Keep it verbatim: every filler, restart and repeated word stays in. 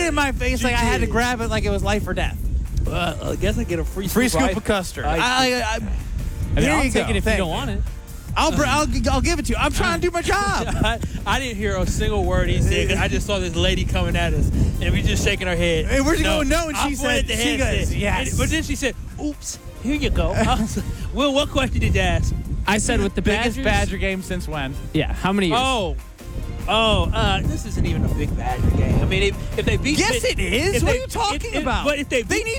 it in my face like I had to grab it like it was life or death. Uh, I guess I get a free Free scoop scoop of custard. I- I, I, I, I mean, here I'll you take go. it if Thank you don't want it. I'll, br- I'll I'll give it to you. I'm trying to do my job. I, I didn't hear a single word he said. 'Cause I just saw this lady coming at us, and we just shaking our head. Hey, where'd you no, go? No, and I she pointed said- at the she headset. goes, yes. And- but then she said, "Oops, here you go." I was like, Will, what question did you ask? I said with the Biggest Badgers. Badger game since when? Yeah, how many years? Oh, oh, uh, this isn't even a big Badger game. I mean, if, if they beat, Yes, Pitt- it is. if What they- are you talking if- if- about? But if they They beat need